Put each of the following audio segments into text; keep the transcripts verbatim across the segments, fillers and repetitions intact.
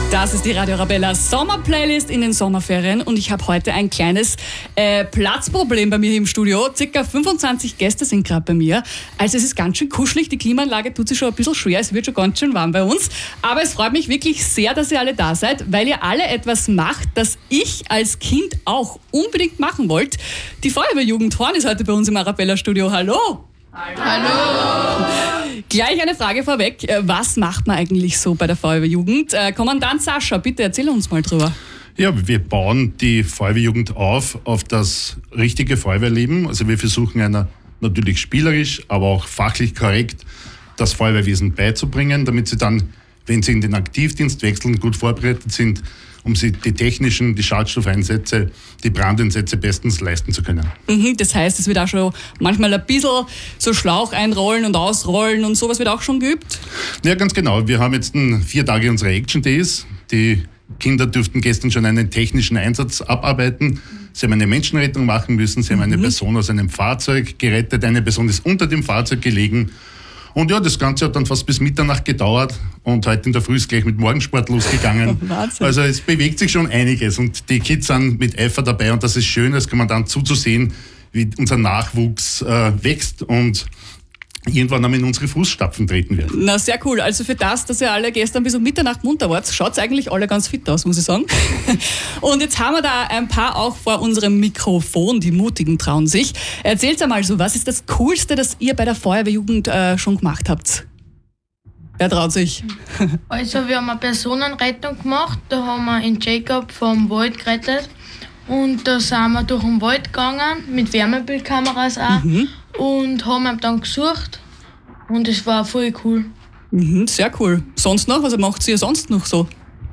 Das ist die Radio Arabella Sommerplaylist in den Sommerferien und ich habe heute ein kleines äh, Platzproblem bei mir im Studio. Circa fünfundzwanzig Gäste sind gerade bei mir. Also es ist ganz schön kuschelig, die Klimaanlage tut sich schon ein bisschen schwer, es wird schon ganz schön warm bei uns. Aber es freut mich wirklich sehr, dass ihr alle da seid, weil ihr alle etwas macht, das ich als Kind auch unbedingt machen wollte. Die Feuerwehrjugend Horn ist heute bei uns im Arabella Studio. Hallo! Hallo! Hallo. Gleich eine Frage vorweg. Was macht man eigentlich so bei der Feuerwehrjugend? Kommandant Sascha, bitte erzähl uns mal drüber. Ja, wir bauen die Feuerwehrjugend auf, auf das richtige Feuerwehrleben. Also wir versuchen einer natürlich spielerisch, aber auch fachlich korrekt das Feuerwehrwesen beizubringen, damit sie dann, wenn sie in den Aktivdienst wechseln, gut vorbereitet sind, um sie die technischen, die Schadstoffeinsätze, die Brandeinsätze bestens leisten zu können. Mhm, das heißt, es wird auch schon manchmal ein bisschen so Schlauch einrollen und ausrollen und sowas wird auch schon geübt? Ja, ganz genau. Wir haben jetzt vier Tage unsere Action Days. Die Kinder dürften gestern schon einen technischen Einsatz abarbeiten. Sie haben eine Menschenrettung machen müssen. Sie haben eine mhm. Person aus einem Fahrzeug gerettet. Eine Person ist unter dem Fahrzeug gelegen. Und ja, das Ganze hat dann fast bis Mitternacht gedauert und heute in der Früh ist gleich mit Morgensport losgegangen. Wahnsinn. Also es bewegt sich schon einiges und die Kids sind mit Eifer dabei und das ist schön, als Kommandant zuzusehen, wie unser Nachwuchs äh, wächst und irgendwann einmal in unsere Fußstapfen treten wird. Na, sehr cool. Also für das, dass ihr alle gestern bis um Mitternacht munter wart, schaut eigentlich alle ganz fit aus, muss ich sagen. Und jetzt haben wir da ein paar auch vor unserem Mikrofon, die Mutigen trauen sich. Erzählt einmal so, was ist das Coolste, das ihr bei der Feuerwehrjugend äh, schon gemacht habt? Wer traut sich? Also wir haben eine Personenrettung gemacht, da haben wir in Jacob vom Wald gerettet und da sind wir durch den Wald gegangen, mit Wärmebildkameras auch. Mhm. Und haben ihn dann gesucht und es war voll cool. Mhm, sehr cool. Sonst noch? Was macht ihr sonst noch so?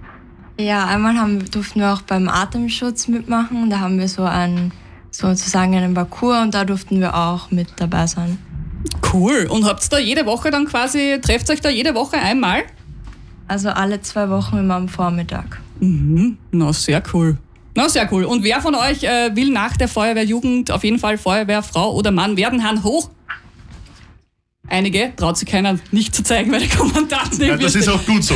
Ja, einmal haben, durften wir auch beim Atemschutz mitmachen. Da haben wir so einen, sozusagen einen Parcours und da durften wir auch mit dabei sein. Cool. Und habt ihr da jede Woche dann quasi, trefft euch da jede Woche einmal? Also alle zwei Wochen immer am Vormittag. Mhm, na sehr cool. Na, sehr cool. Und wer von euch äh, will nach der Feuerwehrjugend auf jeden Fall Feuerwehrfrau oder Mann werden? Hand hoch. Einige traut sich keiner nicht zu zeigen, weil der Kommandant nicht Ja, das ist auch gut so.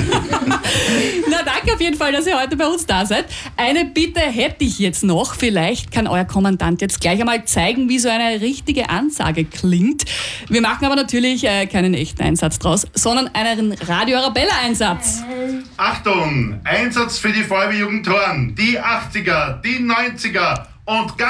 Na, danke auf jeden Fall, dass ihr heute bei uns da seid. Eine Bitte hätte ich jetzt noch. Vielleicht kann euer Kommandant jetzt gleich einmal zeigen, wie so eine richtige Ansage klingt. Wir machen aber natürlich äh, keinen echten Einsatz draus, sondern einen Radio Arabella Einsatz. Achtung, Einsatz für die Feuerwehrjugend Horn, die achtziger, die neunziger und